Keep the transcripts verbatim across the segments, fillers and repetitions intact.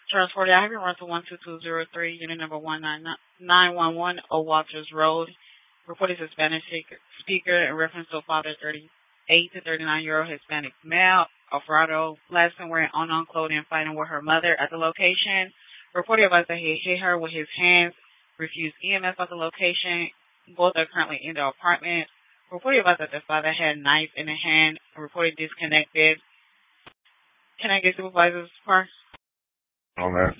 Charles forty, I have your rental one two two zero three, unit number one nine nine one one, O Walters Road. Reported Hispanic speaker in reference to a father, thirty-eight to thirty-nine year old Hispanic male, Alfredo, last time wearing unknown clothing, fighting with her mother at the location. Reported advised that he hit her with his hands, refused E M S at the location. Both are currently in the apartment. Reported advised that the father had a knife in the hand. Reported disconnected. Can I get supervisor's part? On that.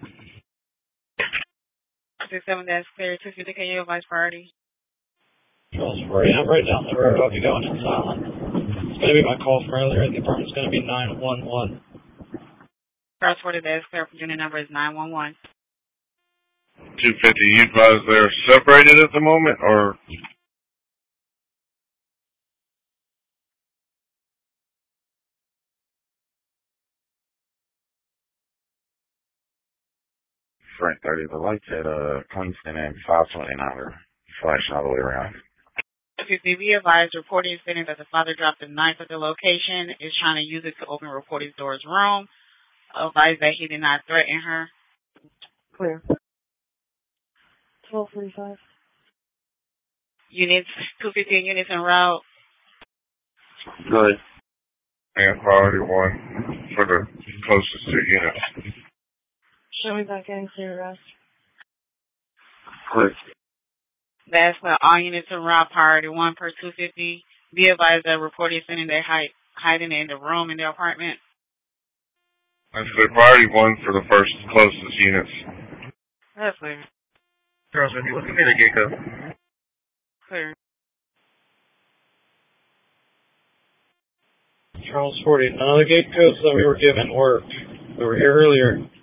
six seven, that's clear. two fifty, can you advise priority? Charles forty, I'm right down the road. I'll be going in silent. It's going to be my call from earlier. The apartment's going to be nine one one. Charles forty, that's clear. Unit number is nine one one. two fifty, you advise they're separated at the moment, or? Frank thirty, the lights at uh, Kingston and five twenty-nine are flashing all the way around. fifty, be advised, reporting stating that the father dropped a knife at the location, is trying to use it to open reporter's door's room. Advised that he did not threaten her. Clear. twelve forty-five. Units, two fifty units en route. Good. And priority one for the closest two units. Show me back in, clear rest. Clear. That's for all units en route, priority one per two fifty. Be advised that reporter is sending their hide, hiding in the room in the apartment. I said priority one for the first closest units. That's clear. Charles, when you look at me, the gate code. Clear. Charles forty, none of the gate codes that we were given worked. We were here earlier.